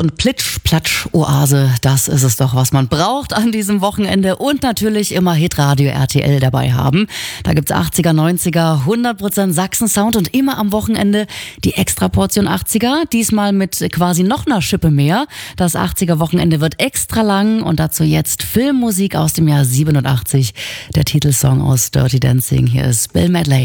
und Plitsch-Platsch-Oase, das ist es doch, was man braucht an diesem Wochenende und natürlich immer Hitradio RTL dabei haben. Da gibt's 80er, 90er, 100% Sachsen-Sound und immer am Wochenende die Extraportion 80er, diesmal mit quasi noch einer Schippe mehr. Das 80er-Wochenende wird extra lang und dazu jetzt Filmmusik aus dem Jahr 87, der Titelsong aus Dirty Dancing. Hier ist Bill Medley.